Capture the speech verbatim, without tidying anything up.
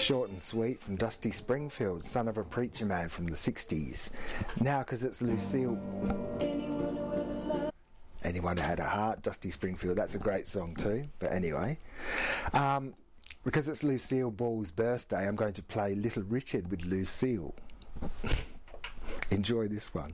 Short and sweet from Dusty Springfield, son of a preacher man from the sixties. Now, because it's Lucille... Anyone Who Had a Heart, Dusty Springfield, that's a great song too. But anyway, um, because it's Lucille Ball's birthday, I'm going to play Little Richard with Lucille. Enjoy this one.